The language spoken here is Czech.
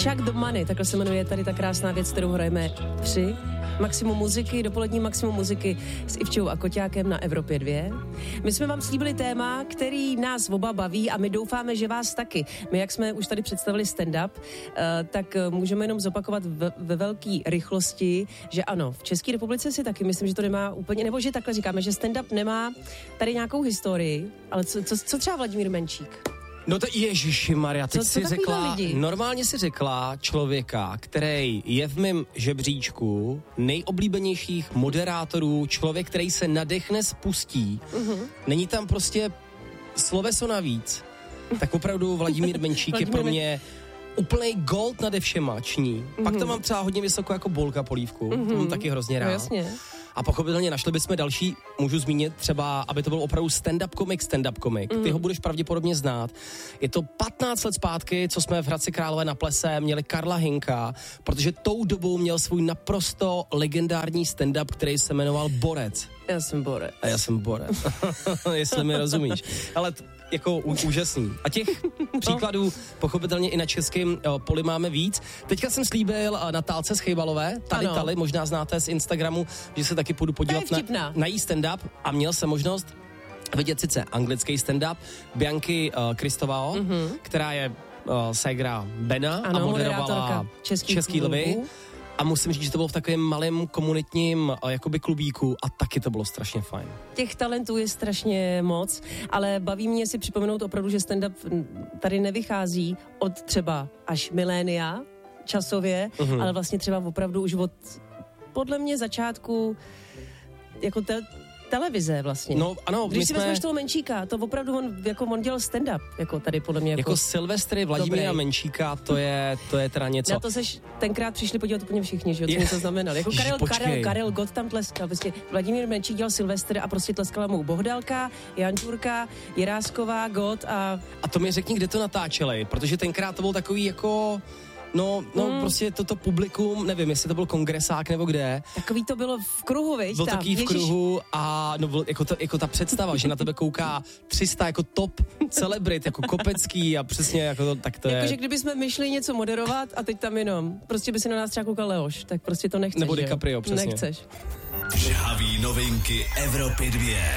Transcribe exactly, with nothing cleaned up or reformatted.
Chuck the Money, takhle se jmenuje tady ta krásná věc, kterou hrajeme při Maximum muziky, dopolední Maximum muziky s Ivčou a Koťákem na Evropě dvě. My jsme vám slíbili téma, který nás oba baví a my doufáme, že vás taky. My, jak jsme už tady představili stand-up, tak můžeme jenom zopakovat ve, ve velké rychlosti, že ano, v České republice si taky myslím, že to nemá úplně, nebo že takhle říkáme, že stand-up nemá tady nějakou historii, ale co, co, co třeba Vladimír Menšík? No to ježišimarja, teď co, co si řekla, lidi? normálně si řekla člověka, který je v mém žebříčku nejoblíbenějších moderátorů, člověk, který se nadechne, spustí, uh-huh. není tam prostě sloveso navíc, tak opravdu Vladimír Menšík je pro mě úplnej gold nade všema ční. Uh-huh. Pak to mám třeba hodně vysoko jako Bolka Polívku, uh-huh. to mám taky hrozně rád. No, jasně. A pochopitelně našli bychom další, můžu zmínit třeba, aby to byl opravdu stand-up komik, stand-up komik. Mm. Ty ho budeš pravděpodobně znát. Je to patnáct let zpátky, co jsme v Hradci Králové na Plese měli Karla Hinka, protože tou dobou měl svůj naprosto legendární stand-up, který se jmenoval Borec. Já jsem Borec. A já jsem Borec. Jestli mi rozumíš. Ale t- jako ú, úžasný. A těch příkladů pochopitelně i na českém o, poli máme víc. Teďka jsem slíbil Natálce Schejbalové, tady ano. Tali, možná znáte z Instagramu, že se taky půjdu podívat na, na jí stand-up a měl jsem možnost vidět sice anglický stand-up Bianky uh, Kristovao, mm-hmm. která je uh, ségra Bena ano, a moderovala Český, Český lvy. A musím říct, že to bylo v takovém malém komunitním uh, jakoby klubíku a taky to bylo strašně fajn. Těch talentů je strašně moc, ale baví mě si připomenout opravdu, že stand-up tady nevychází od třeba až milénia časově, uh-huh. ale vlastně třeba opravdu už od podle mě začátku jako te, televize vlastně. No ano, když si jsme... vezmeš toho Menšíka, to opravdu on, jako on dělal stand-up, jako tady podle mě. Jako, jako Silvestry Vladimíra Menšíka, to je, to je teda něco. Na to seš tenkrát přišli podívat úplně všichni, že jo, co něco znamenalo. Jako Karel, Karel, Karel Gott tam tleskal, prostě Vladimír Menšík dělal Silvestry a prostě tleskala mu Bohdalka, Jančurka, Jirásková, Gott a... A to mi řekni, kde to natáčeli, protože tenkrát to byl takový jako... No, no hmm. prostě toto publikum, nevím, jestli to byl kongresák nebo kde. Takový to bylo v kruhu, viď? Byl takový v kruhu a no, byl, jako, to, jako ta představa, že na tebe kouká tři sta jako top celebrit, jako Kopecký a přesně jako to, tak to jako, je. Že kdybychom my šli něco moderovat a teď tam jenom, prostě by si na nás třeba koukal Leoš, tak prostě to nechceš. Nebo DiCaprio, přesně. Nechceš. Žhavý novinky Evropy dvě.